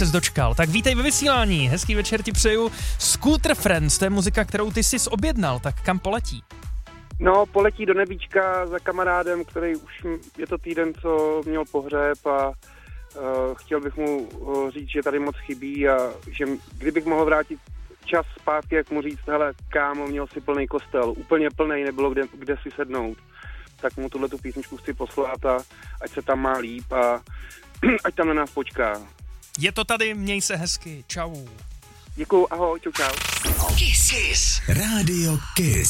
ses dočkal. Tak vítej ve vysílání, hezký večer ti přeju. Scooter Friends, to je muzika, kterou ty jsi objednal, tak kam poletí? No, poletí do Nebíčka za kamarádem, který už je to týden, co měl pohřeb a chtěl bych mu říct, že tady moc chybí a že kdybych mohl vrátit čas zpátky, jak mu říct, hele, kámo, měl si plný kostel, úplně plný, nebylo kde si sednout, tak mu tuhletu písničku chci poslat a ať se tam má líp a ať tam na nás počká. Je to tady, měj se hezky, čau. Děkuju, ahoj, čau. Kiss. Rádio Kiss.